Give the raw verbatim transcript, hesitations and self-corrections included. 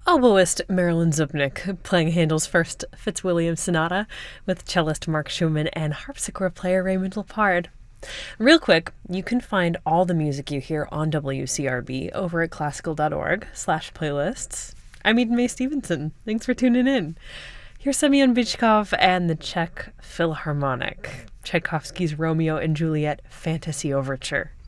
Oboist Marilyn Zupnik playing Handel's first Fitzwilliam Sonata with cellist Mark Schumann and harpsichord player Raymond Lepard. Real quick, you can find all the music you hear on W C R B over at classical.org slash playlists. I'm Eden Mae Stevenson. Thanks for tuning in. Here's Semyon Bychkov and the Czech Philharmonic, Tchaikovsky's Romeo and Juliet Fantasy Overture.